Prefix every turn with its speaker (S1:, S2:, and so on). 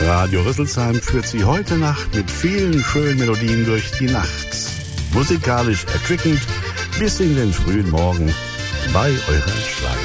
S1: Radio Rüsselsheim führt Sie heute Nacht mit vielen schönen Melodien durch die Nacht. Musikalisch erquickend bis in den frühen Morgen bei eurer Schlager.